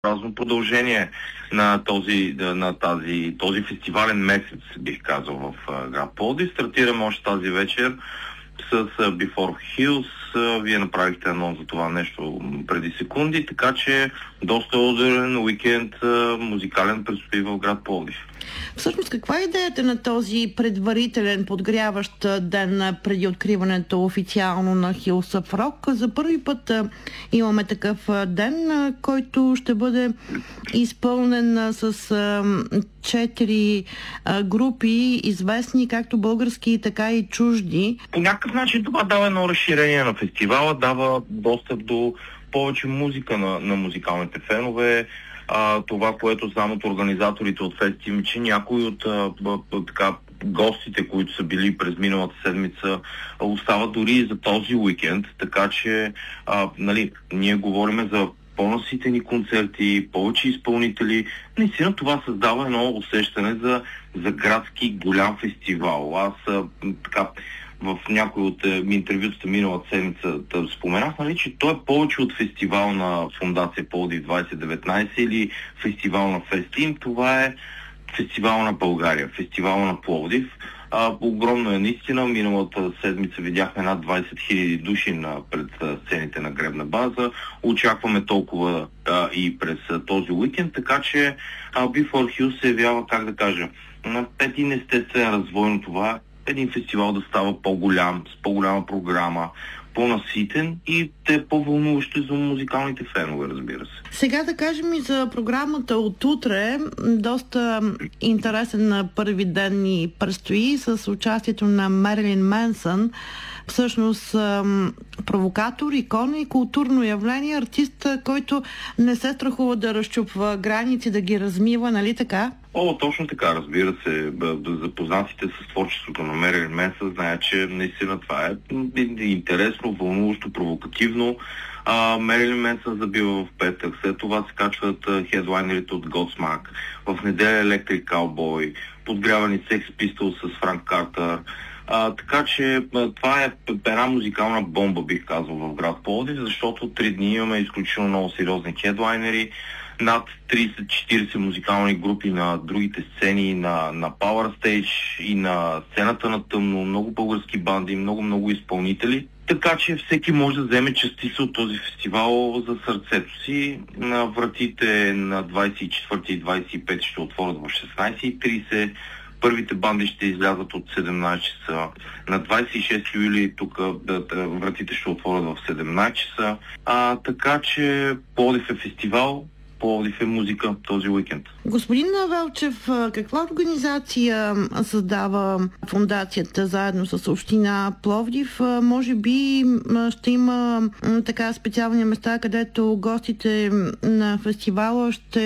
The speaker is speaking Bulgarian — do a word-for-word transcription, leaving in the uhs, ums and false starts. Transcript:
разно продължение на този, на тази, този фестивален месец, бих казал, в град Пловдив. Стартираме още тази вечер с Before Hills. Вие направихте анонс за това нещо преди секунди, така че доста ударен уикенд музикален предстои в град Пловдив. Всъщност, каква е идеята на този предварителен подгряващ ден преди откриването официално на Hills of Rock? За първи път имаме такъв ден, който ще бъде изпълнен с четири групи, известни както български, така и чужди. По някакъв начин това дава едно разширение на фестивала, дава достъп до повече музика на, на музикалните фенове. А, това, което знам от организаторите от фестивали, че някои от а, а, така, гостите, които са били през миналата седмица, а, остават дори и за този уикенд, така че а, нали, ние говорим за по-наситени концерти, повече изпълнители. Наистина това създава едно усещане за, за градски голям фестивал. Аз а, така в някои от интервютата миналата седмица да споменах, нали, че той е повече от фестивал на Фондация Пловдив двайсет и деветнайсет или фестивал на Фестим. Това е фестивал на България, фестивал на Пловдив. А, огромно е наистина. Миналата седмица видяхме над двайсет хиляди души на, пред сцените на Гребна база. Очакваме толкова а, и през а, този уикенд, така че а, Before Hills се явява, как да кажа, на един естествен развой на това един фестивал да става по-голям, с по-голяма програма, по-наситен и те по-вълнуващо за музикалните фенове, разбира се. Сега да кажем и за програмата от утре. Доста интересен първи ден ни предстои с участието на Мерилин Менсън. Всъщност провокатор, икона и културно явление, артист, който не се страхува да разчупва граници, да ги размива, нали така? О, точно така, разбира се. Запознатите с творчеството на Мерилин Менсън знаят, че наистина това е интересно, вълнуващо, провокативно. Мерилин Менсън забива в петък, след това се качват хедлайнерите от Godsmack, в неделя Electric Cowboy, подгрявани Sex Pistols с Франк Картер. А, така че това е една музикална бомба, бих казал, в град Пловдив, защото три дни имаме изключително много сериозни хедлайнери, над трийсет-четирийсет музикални групи на другите сцени, на, на Power Stage и на сцената на тъмно, много български банди, много-много изпълнители. Така че всеки може да вземе частица от този фестивал за сърцето си. На вратите на двайсет и четвърти и двайсет и пети ще отворят в шестнайсет и трийсет. Първите банди ще излязат от седемнайсет часа. На двайсет и шести юли тук вратите ще отворят в седемнайсет часа. А, така че Пловдив е фестивал, Пловдив е музика този уикенд. Господин Велчев, каква организация създава фондацията заедно с община Пловдив? Може би ще има така специални места, където гостите на фестивала ще